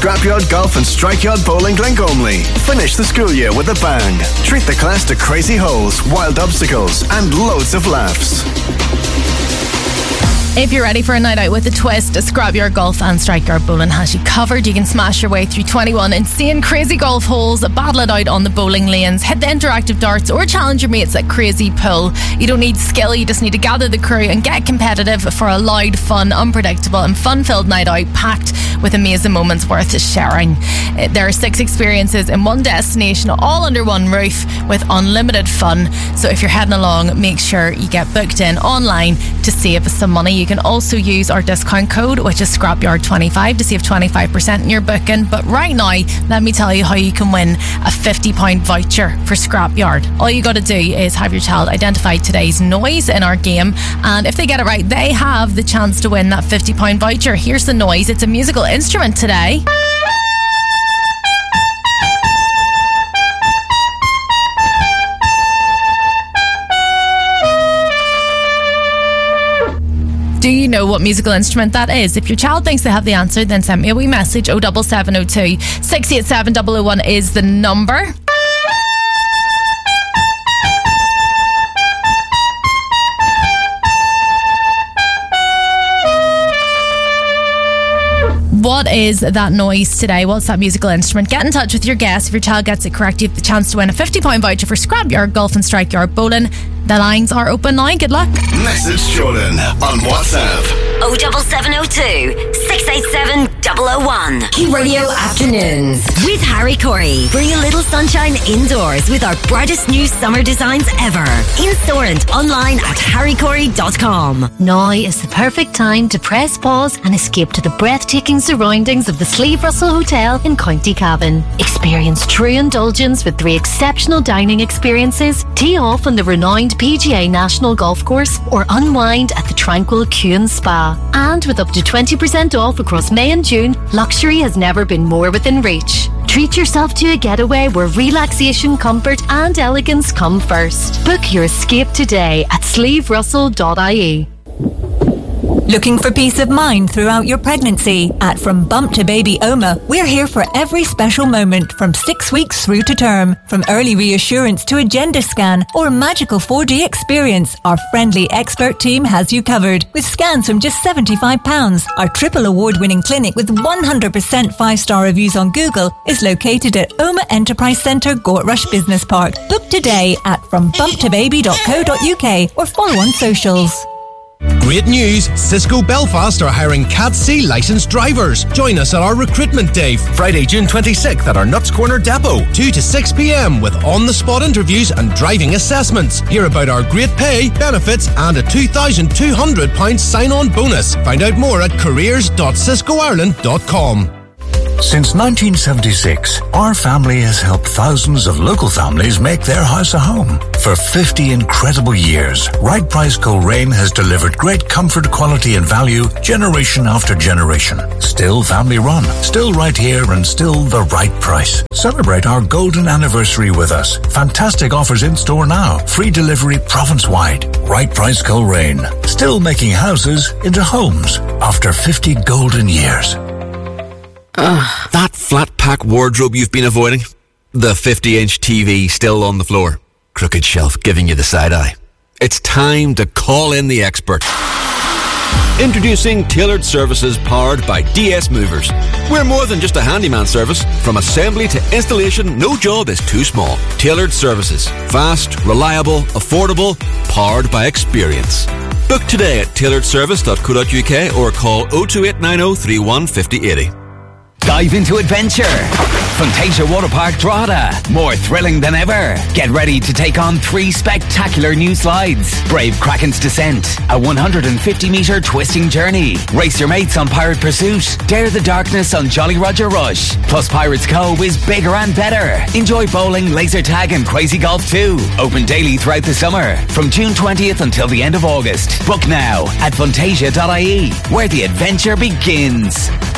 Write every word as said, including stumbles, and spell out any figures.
Scrapyard Golf and Strikeyard Bowling Glengomley. Finish the school year with a bang. Treat the class to crazy holes, wild obstacles, and loads of laughs. If you're ready for a night out with a twist, Scrapyard Golf and Strikeyard Bowling has you covered. You can smash your way through twenty-one insane crazy golf holes, battle it out on the bowling lanes, hit the interactive darts, or challenge your mates at Crazy Pool. You don't need skill, you just need to gather the crew and get competitive for a loud, fun, unpredictable and fun-filled night out packed with amazing moments worth sharing. There are six experiences in one destination, all under one roof with unlimited fun. So if you're heading along, make sure you get booked in online to save some money. You can also use our discount code, which is Scrapyard twenty-five, to save twenty-five percent in your booking. But right now, let me tell you how you can win a fifty pound voucher for Scrapyard. All you got to do is have your child identify today's noise in our game, and if they get it right, they have the chance to win that fifty pound voucher. Here's the noise. It's a musical instrument today. Do you know what musical instrument that is? If your child thinks they have the answer, then send me a wee message. oh seven seven oh two, six eight seven, double oh one is the number. What is that noise today? What's that musical instrument? Get in touch with your guess. If your child gets it correct, you have the chance to win a fifty pound voucher for Scrapyard Golf and Strikeyard Bowling. The lines are open now. Good luck. Message Jordan on WhatsApp. oh seven seven oh two, six eight seven, double oh one. Key Radio Afternoons with Harry Corey. Bring a little sunshine indoors with our brightest new summer designs ever. In store and online at harry corey dot com. Now is the perfect time to press pause and escape to the breathtaking surroundings of the Sleeve Russell Hotel in County Cavan. Experience true indulgence with three exceptional dining experiences, tee off on the renowned P G A National Golf Course, or unwind at the tranquil Kuhn Spa. And with up to twenty percent off across May and June, luxury has never been more within reach. Treat yourself to a getaway where relaxation, comfort and elegance come first. Book your escape today at sleeve russell dot I E. Looking for peace of mind throughout your pregnancy? At From Bump to Baby O M A, we're here for every special moment, from six weeks through to term. From early reassurance to a gender scan or a magical four D experience, our friendly expert team has you covered. With scans from just seventy-five pounds, our triple award-winning clinic with one hundred percent five-star reviews on Google is located at O M A Enterprise Centre, Gortrush Business Park. Book today at from bump to baby dot co dot uk or follow on socials. Great news! Cisco Belfast are hiring Cat C licensed drivers. Join us at our recruitment day, Friday, June twenty-sixth at our Nuts Corner depot, two to six p.m, with on-the-spot interviews and driving assessments. Hear about our great pay, benefits and a two thousand two hundred pounds sign-on bonus. Find out more at careers dot cisco ireland dot com. Since nineteen seventy-six, our family has helped thousands of local families make their house a home. For fifty incredible years, Right Price Coleraine has delivered great comfort, quality and value generation after generation. Still family run, still right here and still the right price. Celebrate our golden anniversary with us. Fantastic offers in store now. Free delivery province-wide. Right Price Coleraine. Still making houses into homes after fifty golden years. Ugh. That flat pack wardrobe you've been avoiding? The fifty inch T V still on the floor? Crooked shelf giving you the side eye? It's time to call in the expert. Introducing Tailored Services, powered by D S Movers. We're more than just a handyman service. From assembly to installation, no job is too small. Tailored Services. Fast, reliable, affordable, powered by experience. Book today at tailored service dot co dot uk or call oh two eight nine oh, three one five oh eight oh. Dive into adventure. Fantasia Water Park Drogheda. More thrilling than ever. Get ready to take on three spectacular new slides. Brave Kraken's Descent, a one hundred fifty metre twisting journey. Race your mates on Pirate Pursuit. Dare the darkness on Jolly Roger Rush. Plus Pirates Cove is bigger and better. Enjoy bowling, laser tag and crazy golf too. Open daily throughout the summer. From June twentieth until the end of August. Book now at fantasia dot I E, where the adventure begins.